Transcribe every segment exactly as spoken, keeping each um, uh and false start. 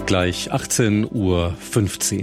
Gleich achtzehn Uhr fünfzehn.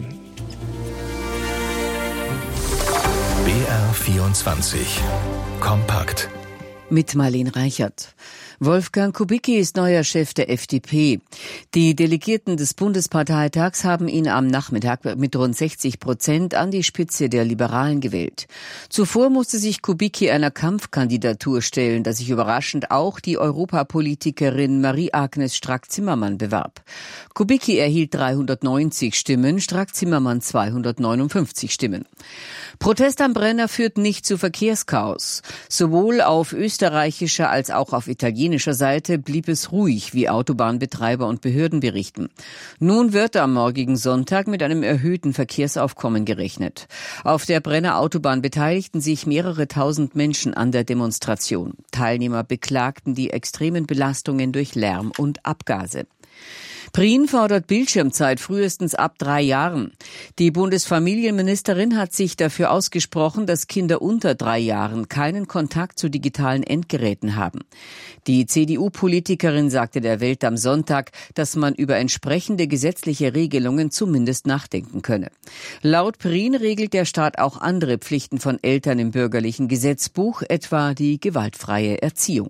B R vierundzwanzig. Kompakt. Mit Marlene Reichert. Wolfgang Kubicki ist neuer Chef der F D P. Die Delegierten des Bundesparteitags haben ihn am Nachmittag mit rund sechzig Prozent an die Spitze der Liberalen gewählt. Zuvor musste sich Kubicki einer Kampfkandidatur stellen, da sich überraschend auch die Europapolitikerin Marie-Agnes Strack-Zimmermann bewarb. Kubicki erhielt dreihundertneunzig Stimmen, Strack-Zimmermann zweihundertneunundfünfzig Stimmen. Protest am Brenner führt nicht zu Verkehrschaos. Sowohl auf österreichischer als auch auf italienischer Seite blieb es ruhig, wie Autobahnbetreiber und Behörden berichten. Nun wird am morgigen Sonntag mit einem erhöhten Verkehrsaufkommen gerechnet. Auf der Brenner Autobahn beteiligten sich mehrere tausend Menschen an der Demonstration. Teilnehmer beklagten die extremen Belastungen durch Lärm und Abgase. Prien fordert Bildschirmzeit frühestens ab drei Jahren. Die Bundesfamilienministerin hat sich dafür ausgesprochen, dass Kinder unter drei Jahren keinen Kontakt zu digitalen Endgeräten haben. Die C D U-Politikerin sagte der Welt am Sonntag, dass man über entsprechende gesetzliche Regelungen zumindest nachdenken könne. Laut Prien regelt der Staat auch andere Pflichten von Eltern im bürgerlichen Gesetzbuch, etwa die gewaltfreie Erziehung.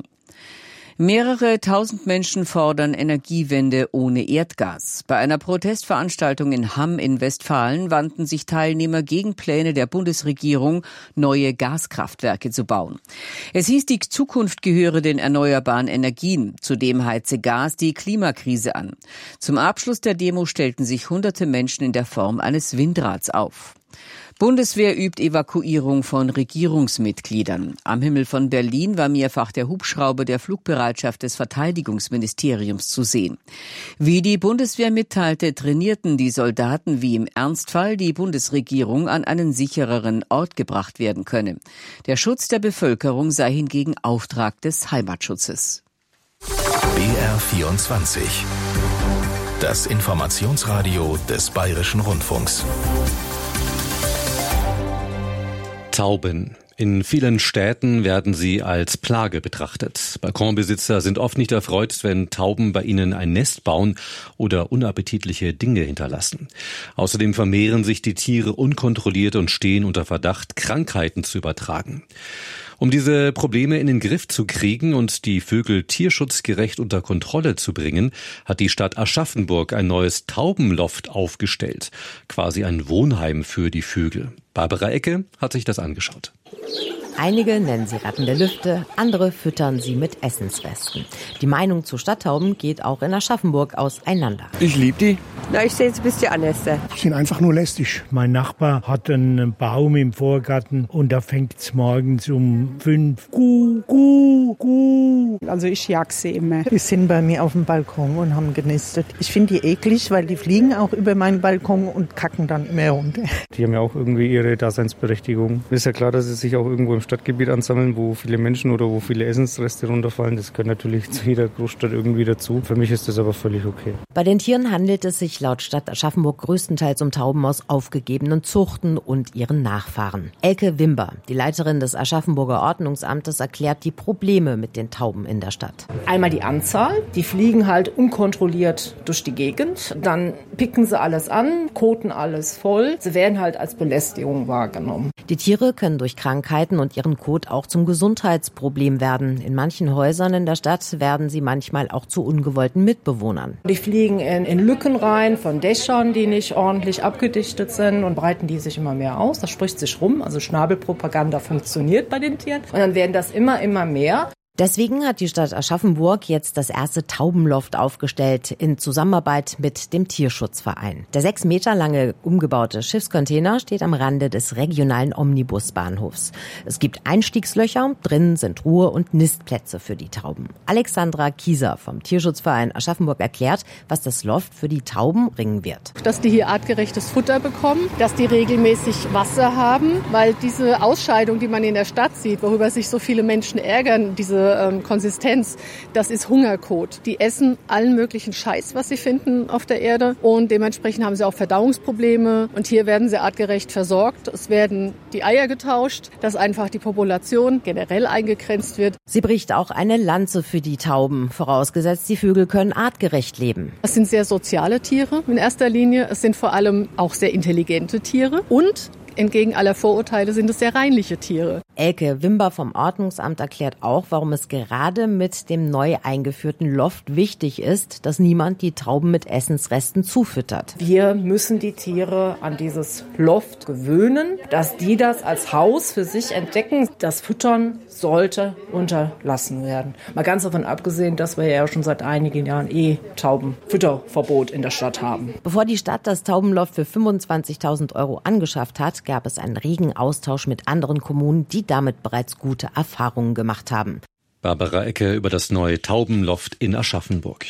Mehrere tausend Menschen fordern Energiewende ohne Erdgas. Bei einer Protestveranstaltung in Hamm in Westfalen wandten sich Teilnehmer gegen Pläne der Bundesregierung, neue Gaskraftwerke zu bauen. Es hieß, die Zukunft gehöre den erneuerbaren Energien. Zudem heize Gas die Klimakrise an. Zum Abschluss der Demo stellten sich hunderte Menschen in der Form eines Windrads auf. Bundeswehr übt Evakuierung von Regierungsmitgliedern. Am Himmel von Berlin war mehrfach der Hubschrauber der Flugbereitschaft des Verteidigungsministeriums zu sehen. Wie die Bundeswehr mitteilte, trainierten die Soldaten, wie im Ernstfall die Bundesregierung an einen sichereren Ort gebracht werden könne. Der Schutz der Bevölkerung sei hingegen Auftrag des Heimatschutzes. B R vierundzwanzig. Das Informationsradio des Bayerischen Rundfunks. Tauben. In vielen Städten werden sie als Plage betrachtet. Balkonbesitzer sind oft nicht erfreut, wenn Tauben bei ihnen ein Nest bauen oder unappetitliche Dinge hinterlassen. Außerdem vermehren sich die Tiere unkontrolliert und stehen unter Verdacht, Krankheiten zu übertragen. Um diese Probleme in den Griff zu kriegen und die Vögel tierschutzgerecht unter Kontrolle zu bringen, hat die Stadt Aschaffenburg ein neues Taubenloft aufgestellt. Quasi ein Wohnheim für die Vögel. Barbara Ecke hat sich das angeschaut. Einige nennen sie rettende Lüfte, andere füttern sie mit Essensresten. Die Meinung zu Stadttauben geht auch in Aschaffenburg auseinander. Ich liebe die. Na, ich sehe jetzt ein bisschen anders. Die sind einfach nur lästig. Mein Nachbar hat einen Baum im Vorgarten und da fängt es morgens um fünf. Gu, gu, gu. Also ich jag sie immer. Die sind bei mir auf dem Balkon und haben genistet. Ich finde die eklig, weil die fliegen auch über meinen Balkon und kacken dann immer runter. Die haben ja auch irgendwie ihre Daseinsberechtigung. Ist ja klar, dass sie sich auch irgendwo im Stadtgebiet ansammeln, wo viele Menschen oder wo viele Essensreste runterfallen. Das gehört natürlich zu jeder Großstadt irgendwie dazu. Für mich ist das aber völlig okay. Bei den Tieren handelt es sich laut Stadt Aschaffenburg größtenteils um Tauben aus aufgegebenen Zuchten und ihren Nachfahren. Elke Wimber, die Leiterin des Aschaffenburger Ordnungsamtes, erklärt die Probleme mit den Tauben in der Stadt. Einmal die Anzahl. Die fliegen halt unkontrolliert durch die Gegend. Dann picken sie alles an, koten alles voll. Sie werden halt als Belästigung wahrgenommen. Die Tiere können durch Krankheiten und ihren Kot auch zum Gesundheitsproblem werden. In manchen Häusern in der Stadt werden sie manchmal auch zu ungewollten Mitbewohnern. Die fliegen in, in Lücken rein von Dächern, die nicht ordentlich abgedichtet sind, und breiten die sich immer mehr aus. Das spricht sich rum. Also Schnabelpropaganda funktioniert bei den Tieren. Und dann werden das immer, immer mehr. Deswegen hat die Stadt Aschaffenburg jetzt das erste Taubenloft aufgestellt in Zusammenarbeit mit dem Tierschutzverein. Der sechs Meter lange umgebaute Schiffscontainer steht am Rande des regionalen Omnibusbahnhofs. Es gibt Einstiegslöcher, drinnen sind Ruhe- und Nistplätze für die Tauben. Alexandra Kieser vom Tierschutzverein Aschaffenburg erklärt, was das Loft für die Tauben bringen wird. Dass die hier artgerechtes Futter bekommen, dass die regelmäßig Wasser haben, weil diese Ausscheidung, die man in der Stadt sieht, worüber sich so viele Menschen ärgern, diese diese ähm, Konsistenz, das ist Hungerkot. Die essen allen möglichen Scheiß, was sie finden auf der Erde und dementsprechend haben sie auch Verdauungsprobleme und hier werden sie artgerecht versorgt. Es werden die Eier getauscht, dass einfach die Population generell eingegrenzt wird. Sie bricht auch eine Lanze für die Tauben, vorausgesetzt die Vögel können artgerecht leben. Es sind sehr soziale Tiere in erster Linie. Es sind vor allem auch sehr intelligente Tiere und entgegen aller Vorurteile sind es sehr reinliche Tiere. Elke Wimber vom Ordnungsamt erklärt auch, warum es gerade mit dem neu eingeführten Loft wichtig ist, dass niemand die Tauben mit Essensresten zufüttert. Wir müssen die Tiere an dieses Loft gewöhnen, dass die das als Haus für sich entdecken. Das Füttern sollte unterlassen werden. Mal ganz davon abgesehen, dass wir ja schon seit einigen Jahren eh Taubenfütterverbot in der Stadt haben. Bevor die Stadt das Taubenloft für fünfundzwanzigtausend Euro angeschafft hat, gab es einen regen Austausch mit anderen Kommunen, die damit bereits gute Erfahrungen gemacht haben. Barbara Ecke über das neue Taubenloft in Aschaffenburg.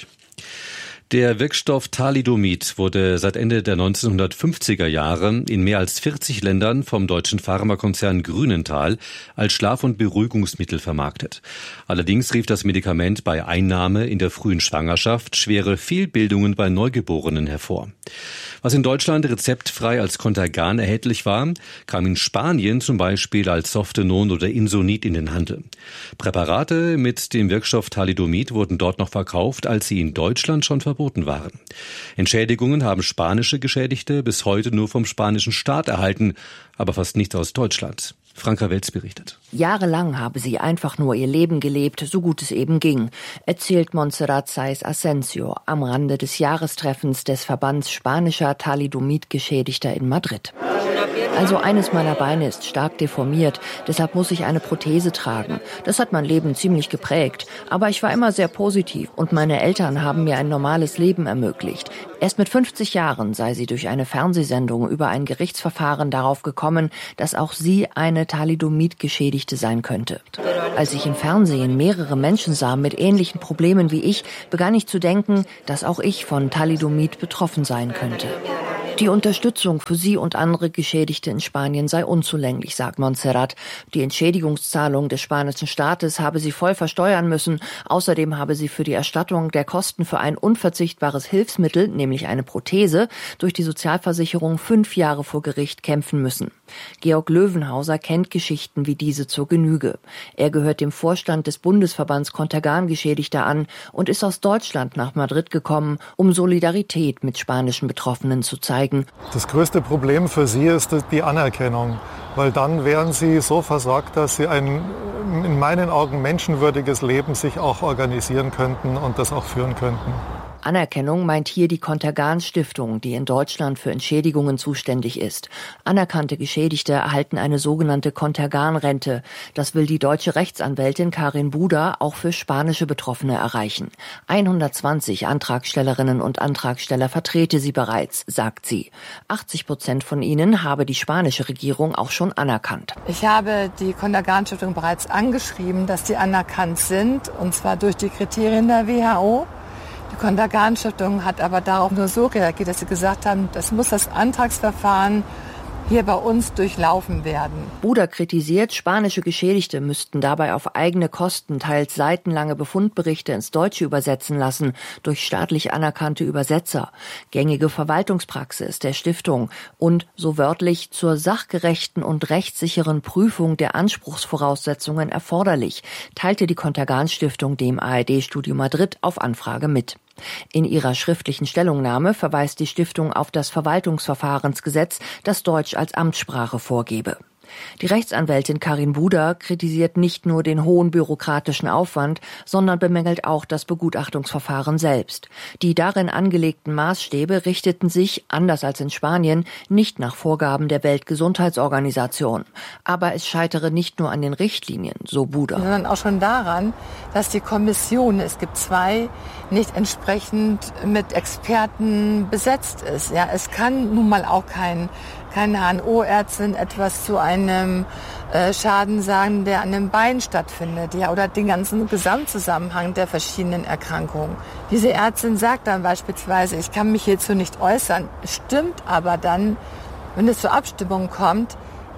Der Wirkstoff Thalidomid wurde seit Ende der neunzehnhundertfünfziger Jahre in mehr als vierzig Ländern vom deutschen Pharmakonzern Grünenthal als Schlaf- und Beruhigungsmittel vermarktet. Allerdings rief das Medikament bei Einnahme in der frühen Schwangerschaft schwere Fehlbildungen bei Neugeborenen hervor. Was in Deutschland rezeptfrei als Contergan erhältlich war, kam in Spanien zum Beispiel als Softenon oder Insonid in den Handel. Präparate mit dem Wirkstoff Thalidomid wurden dort noch verkauft, als sie in Deutschland schon verboten waren. Entschädigungen haben spanische Geschädigte bis heute nur vom spanischen Staat erhalten, aber fast nichts aus Deutschland. Franka Welz berichtet. Jahrelang habe sie einfach nur ihr Leben gelebt, so gut es eben ging, erzählt Montserrat Saiz Asensio am Rande des Jahrestreffens des Verbands spanischer Thalidomid-Geschädigter in Madrid. Also eines meiner Beine ist stark deformiert, deshalb muss ich eine Prothese tragen. Das hat mein Leben ziemlich geprägt, aber ich war immer sehr positiv und meine Eltern haben mir ein normales Leben ermöglicht. Erst mit fünfzig Jahren sei sie durch eine Fernsehsendung über ein Gerichtsverfahren darauf gekommen, dass auch sie eine Thalidomid-Geschädigte sein könnte. Als ich im Fernsehen mehrere Menschen sah mit ähnlichen Problemen wie ich, begann ich zu denken, dass auch ich von Thalidomid betroffen sein könnte. Die Unterstützung für sie und andere Geschädigte in Spanien sei unzulänglich, sagt Montserrat. Die Entschädigungszahlung des spanischen Staates habe sie voll versteuern müssen. Außerdem habe sie für die Erstattung der Kosten für ein unverzichtbares Hilfsmittel, nämlich eine Prothese, durch die Sozialversicherung fünf Jahre vor Gericht kämpfen müssen. Georg Löwenhauser kennt Geschichten wie diese zur Genüge. Er gehört dem Vorstand des Bundesverbands Contergan-Geschädigter an und ist aus Deutschland nach Madrid gekommen, um Solidarität mit spanischen Betroffenen zu zeigen. Das größte Problem für sie ist die Anerkennung, weil dann wären sie so versorgt, dass sie ein in meinen Augen menschenwürdiges Leben sich auch organisieren könnten und das auch führen könnten. Anerkennung meint hier die Contergan-Stiftung, die in Deutschland für Entschädigungen zuständig ist. Anerkannte Geschädigte erhalten eine sogenannte Contergan-Rente. Das will die deutsche Rechtsanwältin Karin Buder auch für spanische Betroffene erreichen. hundertzwanzig Antragstellerinnen und Antragsteller vertrete sie bereits, sagt sie. achtzig Prozent von ihnen habe die spanische Regierung auch schon anerkannt. Ich habe die Contergan-Stiftung bereits angeschrieben, dass sie anerkannt sind, und zwar durch die Kriterien der W H O. Die Contergan-Stiftung hat aber darauf nur so reagiert, dass sie gesagt haben, das muss das Antragsverfahren hier bei uns durchlaufen werden. Buder kritisiert, spanische Geschädigte müssten dabei auf eigene Kosten teils seitenlange Befundberichte ins Deutsche übersetzen lassen durch staatlich anerkannte Übersetzer. Gängige Verwaltungspraxis der Stiftung und, so wörtlich, zur sachgerechten und rechtssicheren Prüfung der Anspruchsvoraussetzungen erforderlich, teilte die Contergan-Stiftung dem A R D-Studio Madrid auf Anfrage mit. In ihrer schriftlichen Stellungnahme verweist die Stiftung auf das Verwaltungsverfahrensgesetz, das Deutsch als Amtssprache vorgebe. Die Rechtsanwältin Karin Buder kritisiert nicht nur den hohen bürokratischen Aufwand, sondern bemängelt auch das Begutachtungsverfahren selbst. Die darin angelegten Maßstäbe richteten sich, anders als in Spanien, nicht nach Vorgaben der Weltgesundheitsorganisation. Aber es scheitere nicht nur an den Richtlinien, so Buder. Sondern auch schon daran, dass die Kommission, es gibt zwei, nicht entsprechend mit Experten besetzt ist. Ja, es kann nun mal auch kein keine H N O-Ärztin etwas zu einem äh, Schaden sagen, der an dem Bein stattfindet, ja, oder den ganzen Gesamtzusammenhang der verschiedenen Erkrankungen. Diese Ärztin sagt dann beispielsweise, ich kann mich hierzu nicht äußern, stimmt aber dann, wenn es zur Abstimmung kommt,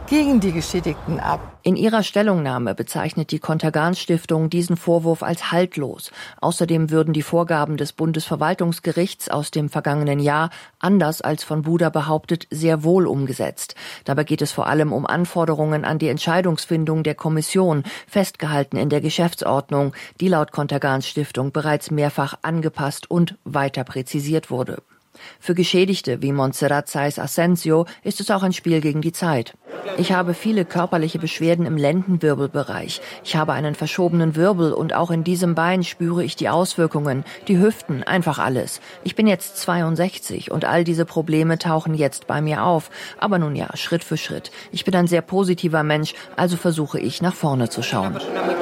gegen die Geschädigten ab. In ihrer Stellungnahme bezeichnet die Contergan-Stiftung diesen Vorwurf als haltlos. Außerdem würden die Vorgaben des Bundesverwaltungsgerichts aus dem vergangenen Jahr, anders als von Buda behauptet, sehr wohl umgesetzt. Dabei geht es vor allem um Anforderungen an die Entscheidungsfindung der Kommission, festgehalten in der Geschäftsordnung, die laut Contergan-Stiftung bereits mehrfach angepasst und weiter präzisiert wurde. Für Geschädigte wie Montserrat Sáez Asensio ist es auch ein Spiel gegen die Zeit. Ich habe viele körperliche Beschwerden im Lendenwirbelbereich. Ich habe einen verschobenen Wirbel und auch in diesem Bein spüre ich die Auswirkungen, die Hüften, einfach alles. Ich bin jetzt zweiundsechzig und all diese Probleme tauchen jetzt bei mir auf. Aber nun ja, Schritt für Schritt. Ich bin ein sehr positiver Mensch, also versuche ich nach vorne zu schauen.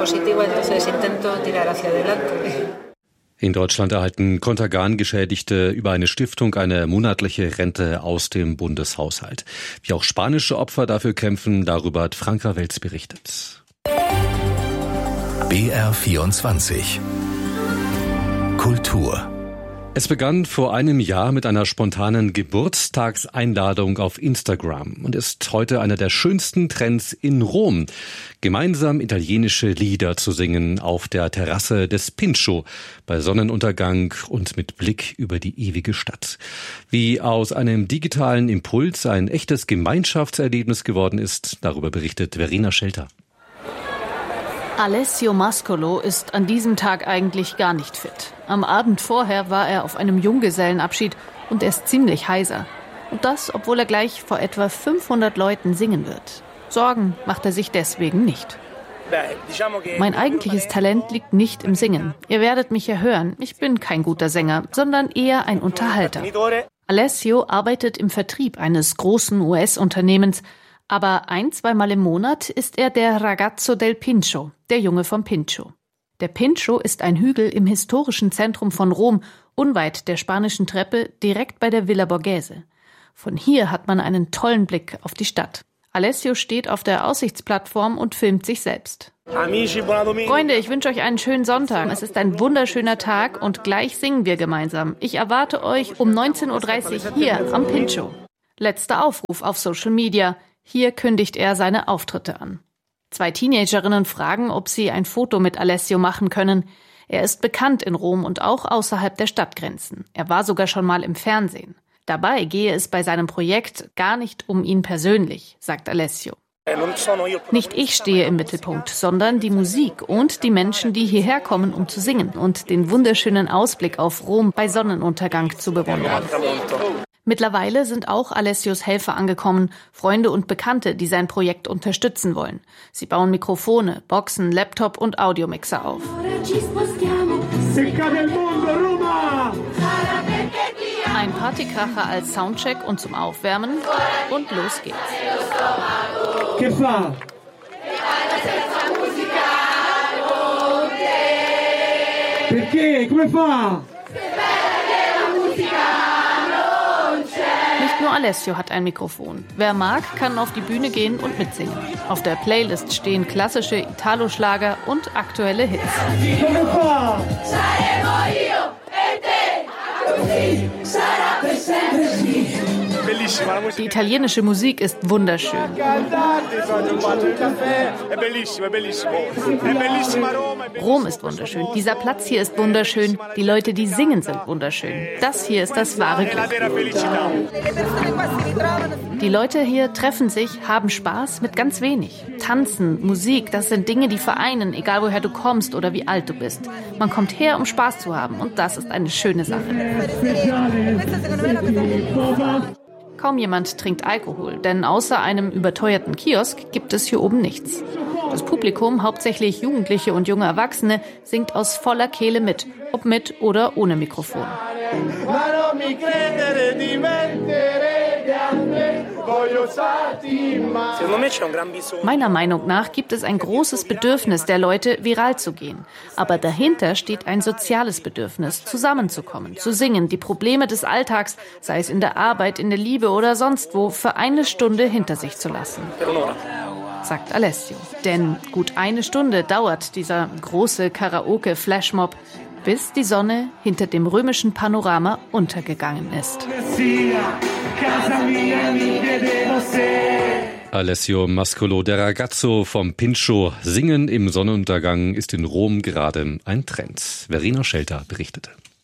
In Deutschland erhalten Contergan-Geschädigte über eine Stiftung eine monatliche Rente aus dem Bundeshaushalt. Wie auch spanische Opfer dafür kämpfen, darüber hat Franka Welz berichtet. B R vierundzwanzig Kultur. Es begann vor einem Jahr mit einer spontanen Geburtstagseinladung auf Instagram und ist heute einer der schönsten Trends in Rom, gemeinsam italienische Lieder zu singen auf der Terrasse des Pincio bei Sonnenuntergang und mit Blick über die ewige Stadt. Wie aus einem digitalen Impuls ein echtes Gemeinschaftserlebnis geworden ist, darüber berichtet Verena Schelter. Alessio Mascolo ist an diesem Tag eigentlich gar nicht fit. Am Abend vorher war er auf einem Junggesellenabschied und er ist ziemlich heiser. Und das, obwohl er gleich vor etwa fünfhundert Leuten singen wird. Sorgen macht er sich deswegen nicht. Mein eigentliches Talent liegt nicht im Singen. Ihr werdet mich ja hören, ich bin kein guter Sänger, sondern eher ein Unterhalter. Alessio arbeitet im Vertrieb eines großen U S-Unternehmens, aber ein-, zweimal im Monat ist er der Ragazzo del Pincio, der Junge vom Pincio. Der Pincio ist ein Hügel im historischen Zentrum von Rom, unweit der Spanischen Treppe, direkt bei der Villa Borghese. Von hier hat man einen tollen Blick auf die Stadt. Alessio steht auf der Aussichtsplattform und filmt sich selbst. Freunde, ich wünsche euch einen schönen Sonntag. Es ist ein wunderschöner Tag und gleich singen wir gemeinsam. Ich erwarte euch um neunzehn Uhr dreißig hier am Pincio. Letzter Aufruf auf Social Media. Hier kündigt er seine Auftritte an. Zwei Teenagerinnen fragen, ob sie ein Foto mit Alessio machen können. Er ist bekannt in Rom und auch außerhalb der Stadtgrenzen. Er war sogar schon mal im Fernsehen. Dabei gehe es bei seinem Projekt gar nicht um ihn persönlich, sagt Alessio. Nicht ich stehe im Mittelpunkt, sondern die Musik und die Menschen, die hierher kommen, um zu singen und den wunderschönen Ausblick auf Rom bei Sonnenuntergang zu bewundern. Mittlerweile sind auch Alessios Helfer angekommen, Freunde und Bekannte, die sein Projekt unterstützen wollen. Sie bauen Mikrofone, Boxen, Laptop und Audiomixer auf. Ein Partykracher als Soundcheck und zum Aufwärmen und los geht's. Perché? Come fa? Nicht nur Alessio hat ein Mikrofon. Wer mag, kann auf die Bühne gehen und mitsingen. Auf der Playlist stehen klassische Italo-Schlager und aktuelle Hits. Die italienische Musik ist wunderschön. Rom ist wunderschön. Dieser Platz hier ist wunderschön. Die Leute, die singen, sind wunderschön. Das hier ist das wahre Glück. Die Leute hier treffen sich, haben Spaß mit ganz wenig. Tanzen, Musik, das sind Dinge, die vereinen, egal woher du kommst oder wie alt du bist. Man kommt her, um Spaß zu haben und das ist eine schöne Sache. Kaum jemand trinkt Alkohol, denn außer einem überteuerten Kiosk gibt es hier oben nichts. Das Publikum, hauptsächlich Jugendliche und junge Erwachsene, singt aus voller Kehle mit, ob mit oder ohne Mikrofon. Meiner Meinung nach gibt es ein großes Bedürfnis der Leute, viral zu gehen. Aber dahinter steht ein soziales Bedürfnis, zusammenzukommen, zu singen, die Probleme des Alltags, sei es in der Arbeit, in der Liebe oder sonst wo, für eine Stunde hinter sich zu lassen, sagt Alessio. Denn gut eine Stunde dauert dieser große Karaoke-Flashmob, bis die Sonne hinter dem römischen Panorama untergegangen ist. Alessio Mascolo, der Ragazzo vom Pincho. Singen im Sonnenuntergang ist in Rom gerade ein Trend. Verena Schelter berichtete.